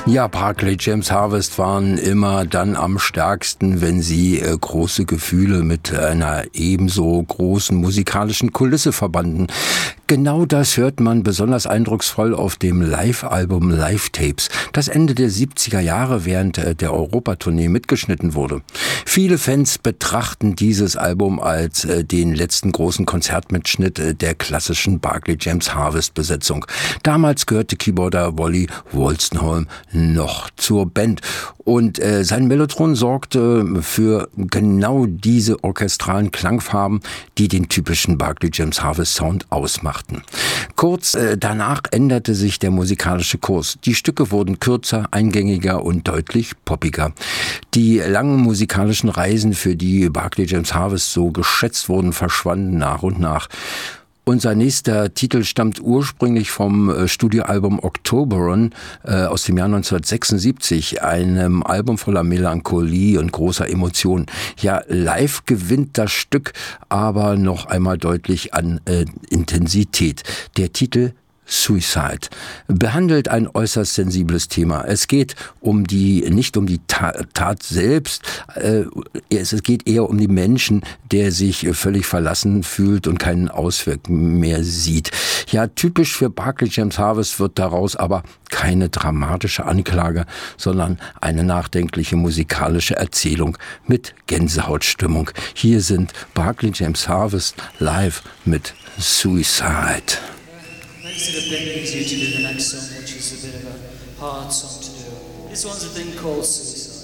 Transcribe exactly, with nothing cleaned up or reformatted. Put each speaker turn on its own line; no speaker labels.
Ja, Barclay James Harvest waren immer dann am stärksten, wenn sie äh, große Gefühle mit einer ebenso großen musikalischen Kulisse verbanden. Genau das hört man besonders eindrucksvoll auf dem Live-Album Live Tapes, das Ende der siebziger Jahre während äh, der Europatournee mitgeschnitten wurde. Viele Fans betrachten dieses Album als äh, den letzten großen Konzertmitschnitt äh, der klassischen Barclay James Harvest Besetzung. Damals gehörte Keyboarder Wally Wolstenholme noch zur Band. Und äh, sein Mellotron sorgte für genau diese orchestralen Klangfarben, die den typischen Barclay James Harvest Sound ausmachten. Kurz äh, danach änderte sich der musikalische Kurs. Die Stücke wurden kürzer, eingängiger und deutlich poppiger. Die langen musikalischen Reisen, für die Barclay James Harvest so geschätzt wurden, verschwanden nach und nach. Unser nächster Titel stammt ursprünglich vom äh, Studioalbum Octoberon äh, aus dem Jahr neunzehnhundertsechsundsiebzig, einem Album voller Melancholie und großer Emotion. Ja, live gewinnt das Stück aber noch einmal deutlich an äh, Intensität. Der Titel Suicide behandelt ein äußerst sensibles Thema. Es geht um die, nicht um die Tat, Tat selbst, äh, es geht eher um die Menschen, der sich völlig verlassen fühlt und keinen Ausweg mehr sieht. Ja, typisch für Barclay James Harvest wird daraus aber keine dramatische Anklage, sondern eine nachdenkliche musikalische Erzählung mit Gänsehautstimmung. Hier sind Barclay James Harvest live mit Suicide.
Makes it a bit easier to do the next song, which is a bit of a hard song to do. This one's a thing called Suicide.